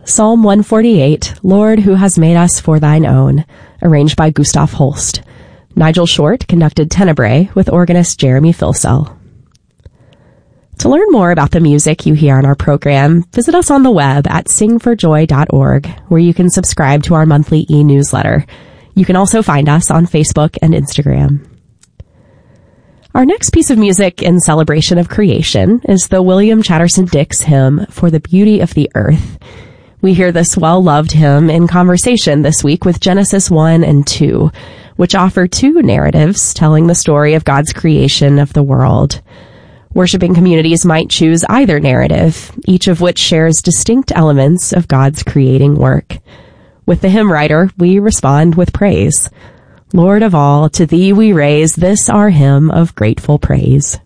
Psalm 148, Lord, who has made us for thine own, arranged by Gustav Holst. Nigel Short conducted Tenebrae with organist Jeremy Filsell. To learn more about the music you hear on our program, visit us on the web at singforjoy.org, where you can subscribe to our monthly e-newsletter. You can also find us on Facebook and Instagram. Our next piece of music in celebration of creation is the William Chatterton Dix hymn, For the Beauty of the Earth. We hear this well-loved hymn in conversation this week with Genesis 1 and 2, which offer two narratives telling the story of God's creation of the world. Worshiping communities might choose either narrative, each of which shares distinct elements of God's creating work. With the hymn writer, we respond with praise. Lord of all, to thee we raise this our hymn of grateful praise.